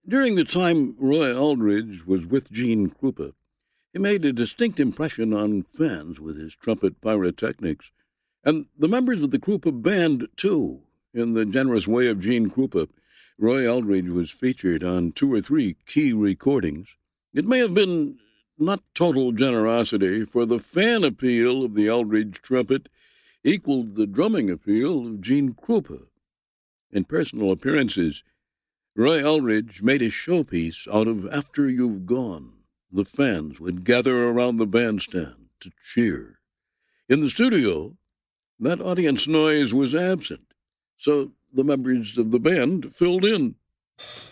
During the time Roy Aldridge was with Gene Krupa, he made a distinct impression on fans with his trumpet pyrotechnics, and the members of the Krupa band, too. In the generous way of Gene Krupa, Roy Aldridge was featured on 2 or 3 key recordings. It may have been not total generosity, for the fan appeal of the Aldridge trumpet equaled the drumming appeal of Gene Krupa. In personal appearances, Roy Aldridge made a showpiece out of After You've Gone. The fans would gather around the bandstand to cheer. In the studio, that audience noise was absent, so the members of the band filled in.